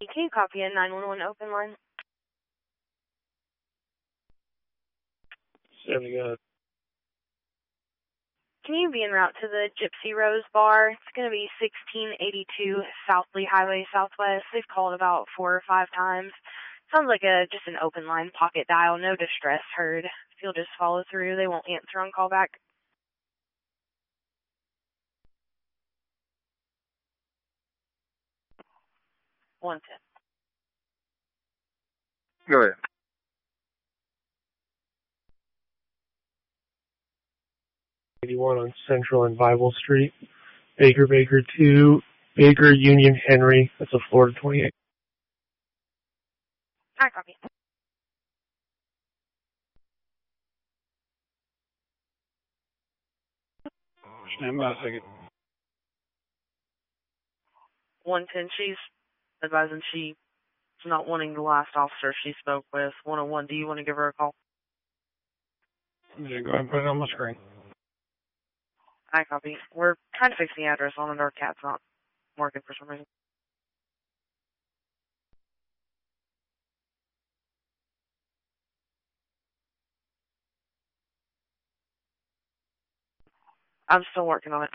Can you copy a 911 open line? Can you be en route to the Gypsy Rose Bar? It's going to be 1682 South Lee Highway Southwest. They've called about 4 or 5 times. Sounds like just an open line pocket dial, no distress heard. If you'll just follow through, they won't answer on callback. 110. Go ahead. On Central and Bible Street. Baker 2, Baker Union Henry. That's a Florida 28. I copy. Stand by a second. 110, she's advising she's not wanting the last officer she spoke with. 101, do you want to give her a call? Yeah, go ahead and put it on my screen. I copy. We're trying to fix the address on it. Our cat's not working for some reason. I'm still working on it.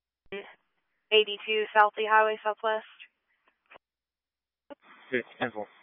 82 South Lee Highway Southwest. Okay, cancel.